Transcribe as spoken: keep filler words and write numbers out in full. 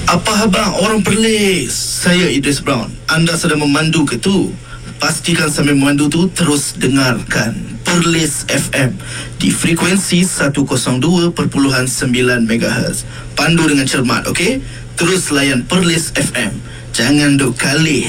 Apa khabar orang Perlis? Saya Idris Brown. Anda sedang memandu ke tu? Pastikan sambil memandu tu terus dengarkan Perlis F M di frekuensi seratus dua perpuluhan sembilan megahertz. Pandu dengan cermat, okey? Terus layan Perlis F M. Jangan duk kalih